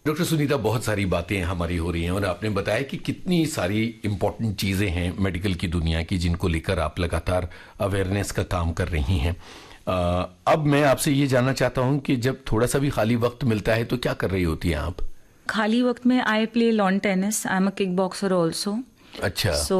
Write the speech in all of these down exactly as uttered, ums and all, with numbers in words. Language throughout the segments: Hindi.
डॉक्टर सुनीता, बहुत सारी बातें हमारी हो रही हैं और आपने बताया कि कितनी सारी इंपॉर्टेंट चीज़ें हैं मेडिकल की दुनिया की जिनको लेकर आप लगातार अवेयरनेस का काम कर रही हैं। आ, अब मैं आपसे ये जानना चाहता हूँ कि जब थोड़ा सा भी खाली वक्त मिलता है तो क्या कर रही होती हैं आप? खाली वक्त में I play lawn tennis, I am a kick boxer also. अच्छा। सो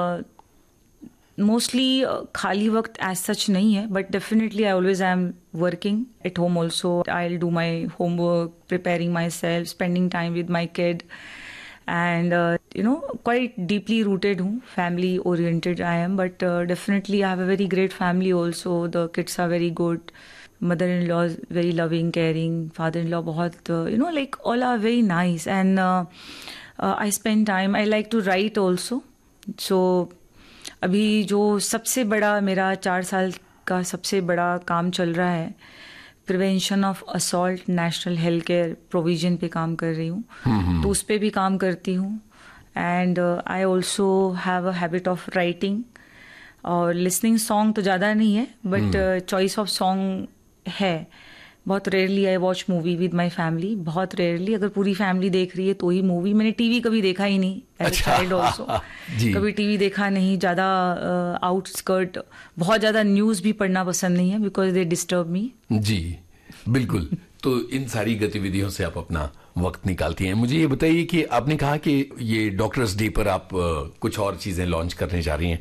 मोस्टली खाली वक्त एज सच नहीं है, but definitely I always I am working at home also. I will do my homework, preparing my self, spending time with my kid, and you know quite deeply rooted हूँ, family oriented I am, but definitely I have a very great family also. The kids are very good, mother in law is very loving, caring, father in law बहुत uh, you know like all are very nice, and uh, uh, I spend time, I like to write also. So अभी जो सबसे बड़ा मेरा चार साल का सबसे बड़ा काम चल रहा है, prevention of assault national health care provision पे काम कर रही हूँ, तो उस पर भी काम करती हूँ। And I also have a habit of writing और लिसनिंग सॉन्ग तो ज़्यादा नहीं है, बट चॉइस ऑफ सॉन्ग है। बहुत rarely I watch movie with my family, बहुत रेयरली, अगर पूरी फैमिली देख रही है तो ही मूवी। मैंने टीवी कभी देखा ही नहीं एज अ चाइल्ड ऑल्सो, कभी टीवी देखा नहीं, ज़्यादा आउटस्कर्ट, बहुत ज़्यादा न्यूज़ भी पढ़ना पसंद नहीं है बिकॉज दे डिस्टर्ब मी। जी बिल्कुल। तो इन सारी गतिविधियों से आप अपना वक्त निकालती हैं। मुझे ये बताइए कि आपने कहा कि ये डॉक्टर्स डे पर आप कुछ और चीज़ें लॉन्च करने जा रही हैं,